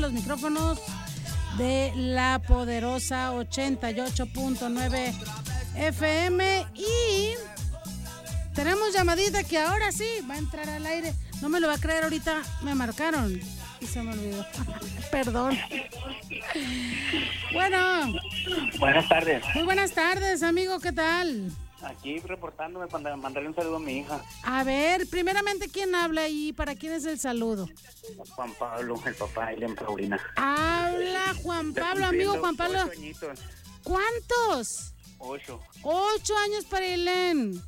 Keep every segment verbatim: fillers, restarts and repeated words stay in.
los micrófonos de La Poderosa ochenta y ocho punto nueve F M y tenemos llamadita que ahora sí va a entrar al aire. No me lo va a creer, ahorita me marcaron y se me olvidó. Perdón. Bueno. Buenas tardes. Muy buenas tardes, amigo, ¿qué tal? Aquí reportándome para mandarle un saludo a mi hija. A ver, primeramente, ¿quién habla y para quién es el saludo? Juan Pablo, el papá de Aileen Paulina. Habla Juan Pablo, amigo Juan Pablo. Ocho añitos. ¿Cuántos? Ocho. Ocho años para Aileen.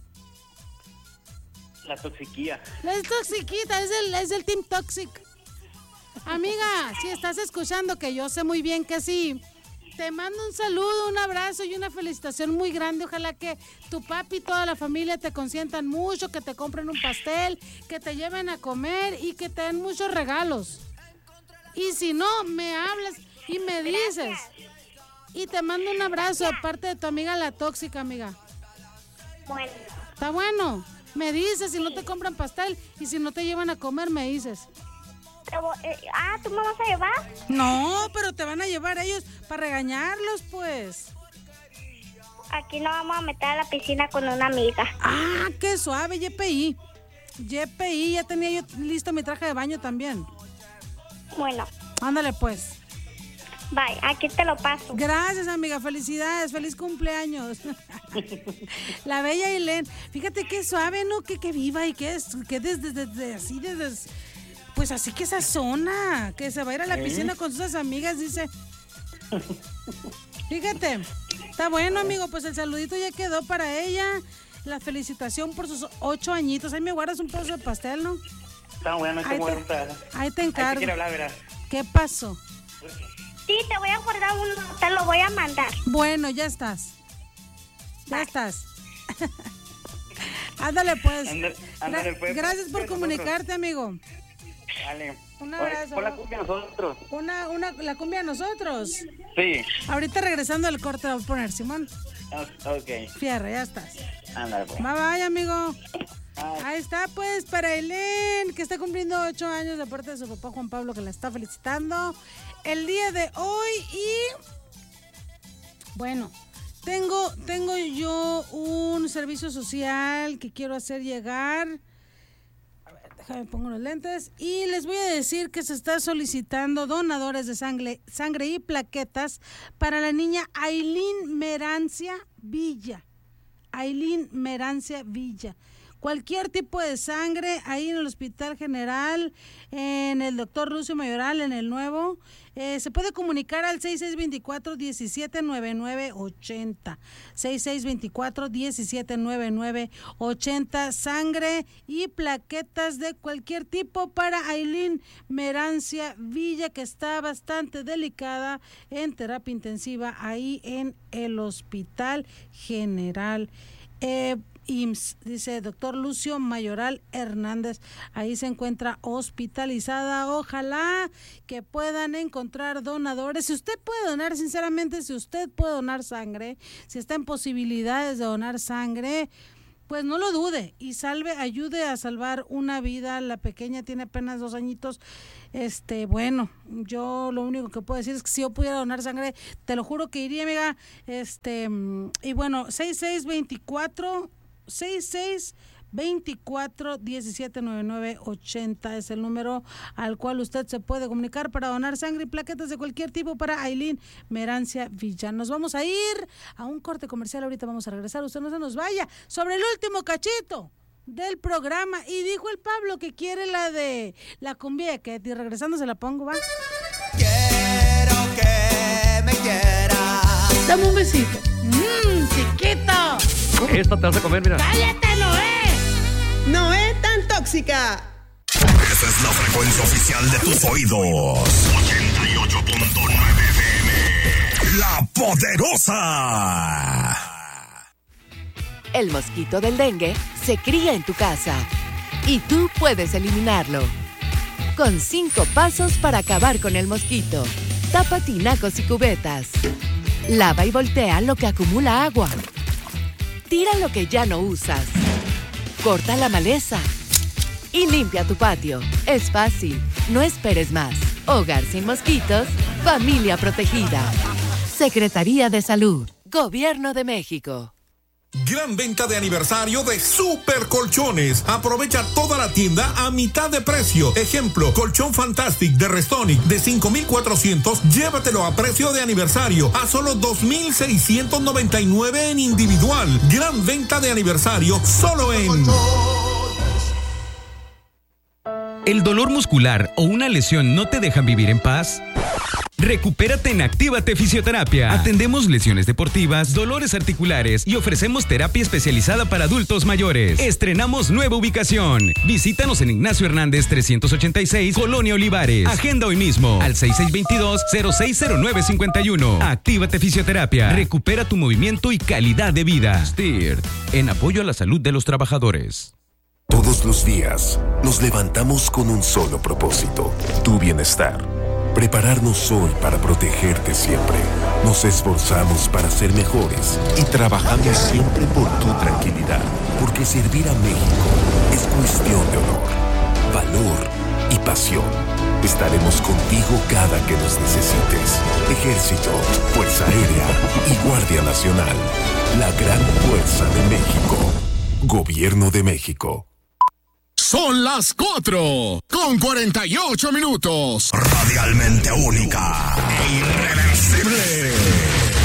La toxiquía. La es toxiquita, es el, es el Team Toxic. Amiga, si estás escuchando, que yo sé muy bien que sí, te mando un saludo, un abrazo y una felicitación muy grande. Ojalá que tu papi y toda la familia te consientan mucho, que te compren un pastel, que te lleven a comer y que te den muchos regalos. Y si no, me hablas y me dices. Y te mando un abrazo, aparte de tu amiga la tóxica, amiga. Bueno. ¿Está bueno? Me dices si no te compran pastel y si no te llevan a comer, me dices. Ah, ¿tú me vas a llevar? No, pero te van a llevar ellos para regañarlos, pues. Aquí nos vamos a meter a la piscina con una amiga. Ah, qué suave, Y P I. Y P I, ya tenía yo listo mi traje de baño también. Bueno. Ándale, pues. Bye, aquí te lo paso. Gracias, amiga, felicidades, feliz cumpleaños. La bella Aileen, fíjate qué suave, ¿no? Que, que viva y que es, que desde, desde así, desde, pues así que esa zona, que se va a ir a la ¿Eh? piscina con sus amigas, dice. Fíjate, está bueno, amigo, pues el saludito ya quedó para ella, la felicitación por sus ocho añitos. Ahí me guardas un pedazo de pastel, ¿no? Está bueno, hay que guardar un pedazo. Ahí te encargo. Ahí te quiero hablar, ¿verdad? ¿Qué pasó? Sí, te voy a guardar uno, te lo voy a mandar. Bueno, ya estás. Ya Bye. estás. Ándale, pues. Ándale, ándale, pues. Gracias por comunicarte, amigo. Vale. Un abrazo. Pon la cumbia a nosotros. Una, una, ¿La cumbia a nosotros? Sí. Ahorita regresando del corte la voy a poner, Simón. Ok. Fierro, ya estás. Ándale, pues. Bye, bye, amigo. Bye. Ahí está, pues, para Aileen, que está cumpliendo ocho años de parte de su papá Juan Pablo, que la está felicitando el día de hoy. Y bueno, tengo, tengo yo un servicio social que quiero hacer llegar. A ver, déjame pongo los lentes. Y les voy a decir que se está solicitando donadores de sangre, sangre y plaquetas para la niña Aileen Merancia Villa. Aileen Merancia Villa. Cualquier tipo de sangre ahí en el Hospital General, en el doctor Lucio Mayoral, en el Nuevo. Eh, se puede comunicar al seis seis dos cuatro, uno siete nueve nueve, ocho cero. seis seis dos cuatro, uno siete nueve nueve, ocho cero. Sangre y plaquetas de cualquier tipo para Aileen Merancia Villa, que está bastante delicada en terapia intensiva ahí en el Hospital General. Eh, I M S S, dice doctor Lucio Mayoral Hernández, ahí se encuentra hospitalizada. Ojalá que puedan encontrar donadores. Si usted puede donar, sinceramente, si usted puede donar sangre, si está en posibilidades de donar sangre, pues no lo dude y salve, ayude a salvar una vida. La pequeña tiene apenas dos añitos. Este, bueno, yo lo único que puedo decir es que si yo pudiera donar sangre, te lo juro que iría, amiga. Este, y bueno, seis seis dos cuatro seis seis veinticuatro diecisiete noventa y nueve ochenta es el número al cual usted se puede comunicar para donar sangre y plaquetas de cualquier tipo para Aileen Merancia Villa. Nos vamos a ir a un corte comercial, ahorita vamos a regresar, usted no se nos vaya, sobre el último cachito del programa. Y dijo el Pablo que quiere la de la cumbia de Ketty. Regresando se la pongo, va. Quiero que me quieras. Dame un besito. Mmm, chiquito. Esta te vas a comer, mira. ¡Cállate, Noé! ¡Noé tan tóxica! Esa es la frecuencia oficial de tus oídos. ochenta y ocho punto nueve F M. La Poderosa. El mosquito del dengue se cría en tu casa y tú puedes eliminarlo. Con cinco pasos para acabar con el mosquito. Tapa tinacos y cubetas. Lava y voltea lo que acumula agua. Tira lo que ya no usas. Corta la maleza. Y limpia tu patio. Es fácil. No esperes más. Hogar sin mosquitos, familia protegida. Secretaría de Salud, Gobierno de México. Gran venta de aniversario de Super Colchones. Aprovecha toda la tienda a mitad de precio. Ejemplo, colchón Fantastic de Restonic de cinco mil cuatrocientos, llévatelo a precio de aniversario a solo dos mil seiscientos noventa y nueve en individual. Gran venta de aniversario solo en... ¿El dolor muscular o una lesión no te dejan vivir en paz? Recupérate en Actívate Fisioterapia. Atendemos lesiones deportivas, dolores articulares y ofrecemos terapia especializada para adultos mayores. Estrenamos nueva ubicación. Visítanos en Ignacio Hernández trescientos ochenta y seis, Colonia Olivares. Agenda hoy mismo al seis seis dos dos, cero seis cero nueve cinco uno. Actívate Fisioterapia. Recupera tu movimiento y calidad de vida. S T I R, en apoyo a la salud de los trabajadores. Todos los días nos levantamos con un solo propósito, tu bienestar. Prepararnos hoy para protegerte siempre. Nos esforzamos para ser mejores y trabajamos siempre por tu tranquilidad. Porque servir a México es cuestión de honor, valor y pasión. Estaremos contigo cada que nos necesites. Ejército, Fuerza Aérea y Guardia Nacional. La gran fuerza de México. Gobierno de México. Son las cuatro con cuarenta y ocho minutos. Radialmente única e irreversible.